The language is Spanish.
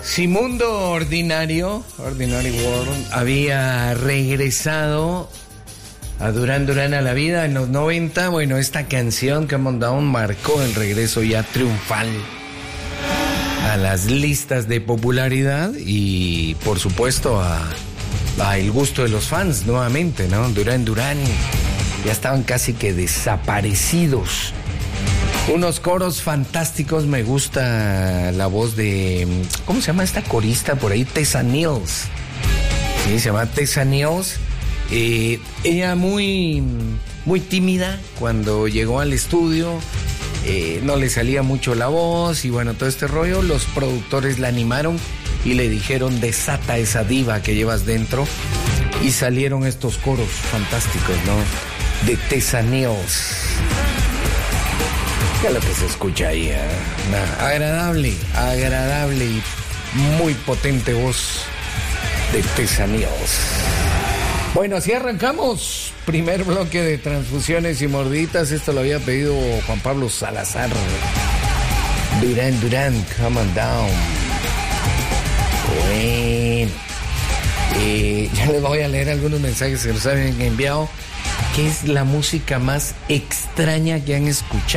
Si Mundo Ordinario World, había regresado a Duran Duran a la vida en los 90, bueno, esta canción Come On Down marcó el regreso ya triunfal a las listas de popularidad y, por supuesto, a el gusto de los fans nuevamente, ¿no? Duran Duran ya estaban casi que desaparecidos. Unos coros fantásticos, me gusta la voz de... ¿Cómo se llama esta corista por ahí? Tessa Niels. Sí, se llama Tessa Niels. Ella muy tímida cuando llegó al estudio. No le salía mucho la voz y bueno, todo este rollo. Los productores la animaron y le dijeron: desata esa diva que llevas dentro. Y salieron estos coros fantásticos, ¿no? De Tessa Niels. ¿Qué es lo que se escucha ahí? Agradable y muy potente voz de Tessa Niels. Bueno, así arrancamos. Primer bloque de transfusiones y morditas. Esto lo había pedido Juan Pablo Salazar. Duran Duran, Come On Down. Bueno, ya les voy a leer algunos mensajes que nos han enviado. ¿Qué es la música más extraña que han escuchado?